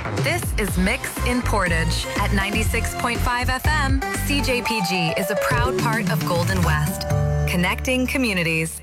This is Mix in Portage at 96.5 FM. CJPG is a proud part of Golden West, connecting communities.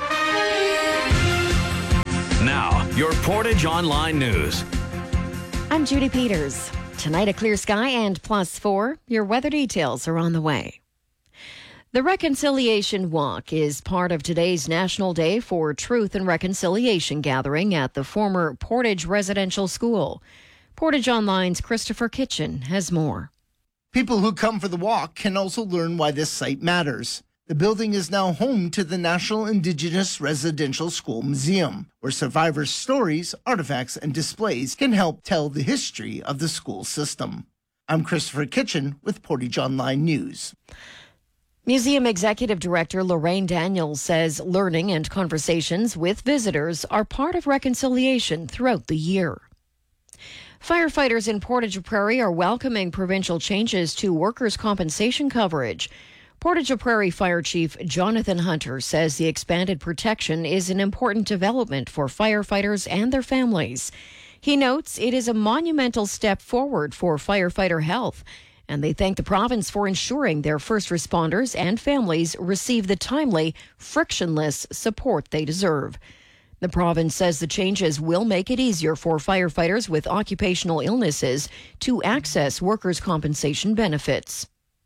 Now, your Portage Online News. I'm Judy Peters. Tonight, a clear sky and +4. Your weather details are on the way. The Reconciliation Walk is part of today's National Day for Truth and Reconciliation gathering at the former Portage Residential School. Portage Online's Christopher Kitchen has more. People who come for the walk can also learn why this site matters. The building is now home to the National Indigenous Residential School Museum, where survivors' stories, artifacts, and displays can help tell the history of the school system. I'm Christopher Kitchen with Portage Online News. Museum Executive Director Lorraine Daniels says learning and conversations with visitors are part of reconciliation throughout the year. Firefighters in Portage Prairie are welcoming provincial changes to workers' compensation coverage. Portage Prairie Fire Chief Jonathan Hunter says the expanded protection is an important development for firefighters and their families. He notes it is a monumental step forward for firefighter health, and they thank the province for ensuring their first responders and families receive the timely, frictionless support they deserve. The province says the changes will make it easier for firefighters with occupational illnesses to access workers' compensation benefits.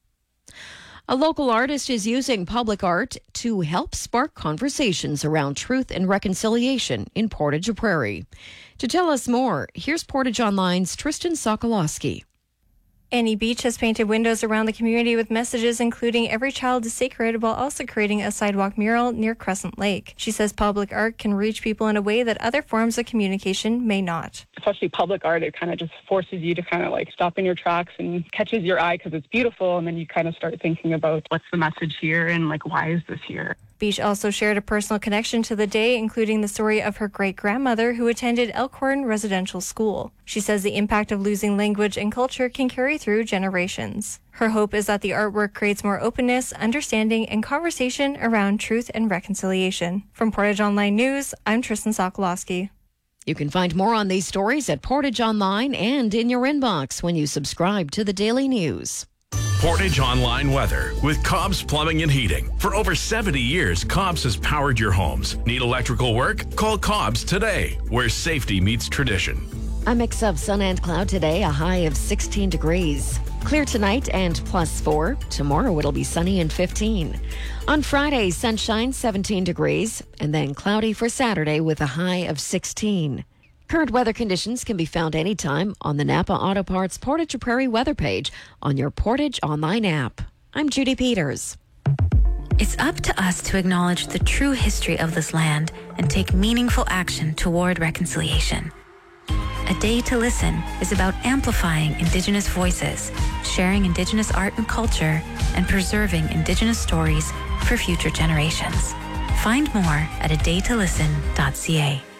A local artist is using public art to help spark conversations around truth and reconciliation in Portage Prairie. To tell us more, here's Portage Online's Tristan Sokolowski. Annie Beach has painted windows around the community with messages including every child is sacred, while also creating a sidewalk mural near Crescent Lake. She says public art can reach people in a way that other forms of communication may not. Especially public art, it kind of just forces you to kind of like stop in your tracks and catches your eye because it's beautiful, and then you kind of start thinking about what's the message here and like why is this here. Beach also shared a personal connection to the day, including the story of her great-grandmother who attended Elkhorn Residential School. She says the impact of losing language and culture can carry through generations. Her hope is that the artwork creates more openness, understanding, and conversation around truth and reconciliation. From Portage Online News, I'm Tristan Sokolowski. You can find more on these stories at Portage Online and in your inbox when you subscribe to the Daily News. Portage Online Weather with Cobb's Plumbing and Heating. For over 70 years, Cobb's has powered your homes. Need electrical work? Call Cobb's today, where safety meets tradition. A mix of sun and cloud today, a high of 16 degrees. Clear tonight and +4. Tomorrow it'll be sunny and 15. On Friday, sunshine, 17 degrees, and then cloudy for Saturday with a high of 16. Current weather conditions can be found anytime on the Napa Auto Parts Portage Prairie weather page on your Portage Online app. I'm Judy Peters. It's up to us to acknowledge the true history of this land and take meaningful action toward reconciliation. A Day to Listen is about amplifying Indigenous voices, sharing Indigenous art and culture, and preserving Indigenous stories for future generations. Find more at adaytolisten.ca.